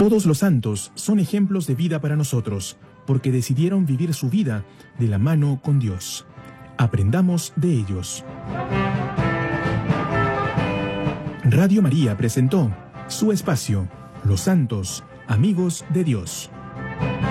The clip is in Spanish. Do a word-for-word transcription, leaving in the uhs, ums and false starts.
Todos los santos son ejemplos de vida para nosotros, porque decidieron vivir su vida de la mano con Dios. Aprendamos de ellos. Radio María presentó su espacio, Los Santos, Amigos de Dios.